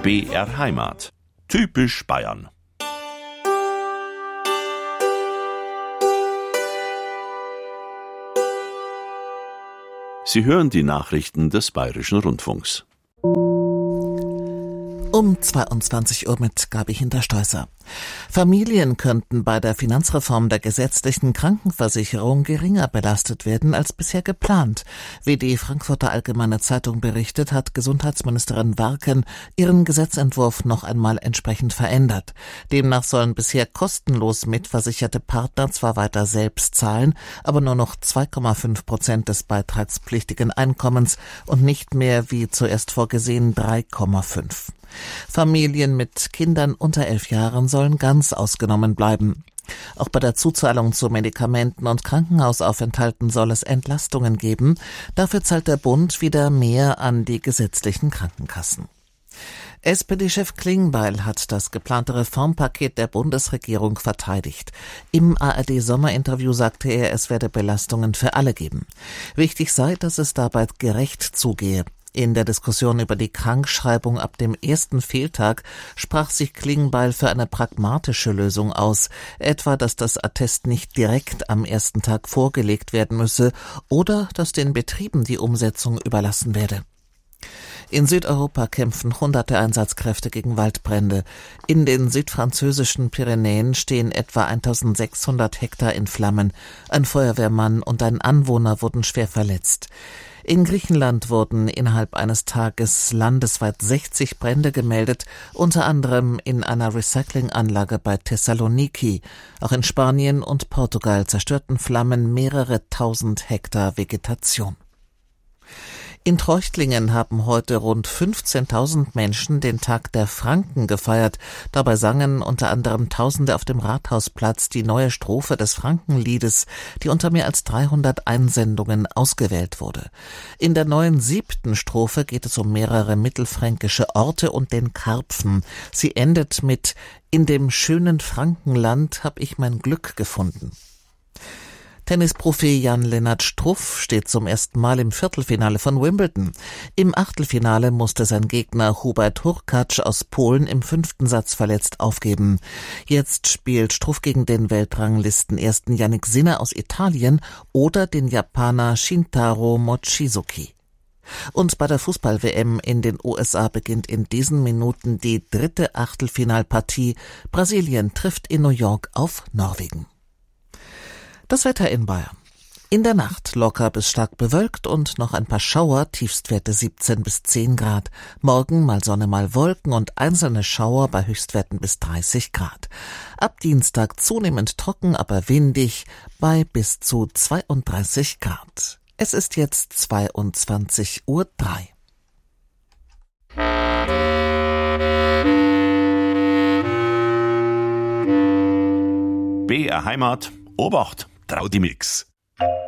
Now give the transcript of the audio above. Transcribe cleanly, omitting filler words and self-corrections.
BR Heimat. Typisch Bayern. Sie hören die Nachrichten des Bayerischen Rundfunks. Um 22 Uhr mit Gabi Hinterstoißer. Familien könnten bei der Finanzreform der gesetzlichen Krankenversicherung geringer belastet werden als bisher geplant. Wie die Frankfurter Allgemeine Zeitung berichtet, hat Gesundheitsministerin Warken ihren Gesetzentwurf noch einmal entsprechend verändert. Demnach sollen bisher kostenlos mitversicherte Partner zwar weiter selbst zahlen, aber nur noch 2,5% des beitragspflichtigen Einkommens und nicht mehr wie zuerst vorgesehen 3,5%. Familien mit Kindern unter 11 Jahren sollen ganz ausgenommen bleiben. Auch bei der Zuzahlung zu Medikamenten und Krankenhausaufenthalten soll es Entlastungen geben. Dafür zahlt der Bund wieder mehr an die gesetzlichen Krankenkassen. SPD-Chef Klingbeil hat das geplante Reformpaket der Bundesregierung verteidigt. Im ARD-Sommerinterview sagte er, es werde Belastungen für alle geben. Wichtig sei, dass es dabei gerecht zugehe. In der Diskussion über die Krankschreibung ab dem ersten Fehltag sprach sich Klingbeil für eine pragmatische Lösung aus, etwa, dass das Attest nicht direkt am ersten Tag vorgelegt werden müsse oder dass den Betrieben die Umsetzung überlassen werde. In Südeuropa kämpfen hunderte Einsatzkräfte gegen Waldbrände. In den südfranzösischen Pyrenäen stehen etwa 1600 Hektar in Flammen. Ein Feuerwehrmann und ein Anwohner wurden schwer verletzt. In Griechenland wurden innerhalb eines Tages landesweit 60 Brände gemeldet, unter anderem in einer Recyclinganlage bei Thessaloniki. Auch in Spanien und Portugal zerstörten Flammen mehrere tausend Hektar Vegetation. In Treuchtlingen haben heute rund 15.000 Menschen den Tag der Franken gefeiert. Dabei sangen unter anderem Tausende auf dem Rathausplatz die neue Strophe des Frankenliedes, die unter mehr als 300 Einsendungen ausgewählt wurde. In der neuen 7. Strophe geht es um mehrere mittelfränkische Orte und den Karpfen. Sie endet mit »In dem schönen Frankenland hab ich mein Glück gefunden«. Tennisprofi Jan-Lennart Struff steht zum ersten Mal im Viertelfinale von Wimbledon. Im Achtelfinale musste sein Gegner Hubert Hurkacz aus Polen im 5. Satz verletzt aufgeben. Jetzt spielt Struff gegen den Weltranglistenersten Jannik Sinner aus Italien oder den Japaner Shintaro Mochizuki. Und bei der Fußball-WM in den USA beginnt in diesen Minuten die 3. Achtelfinalpartie. Brasilien trifft in New York auf Norwegen. Das Wetter in Bayern. In der Nacht locker bis stark bewölkt und noch ein paar Schauer, Tiefstwerte 17 bis 10 Grad. Morgen mal Sonne, mal Wolken und einzelne Schauer bei Höchstwerten bis 30 Grad. Ab Dienstag zunehmend trocken, aber windig bei bis zu 32 Grad. Es ist jetzt 22:03 Uhr. BR Heimat. Obacht! Traudimix.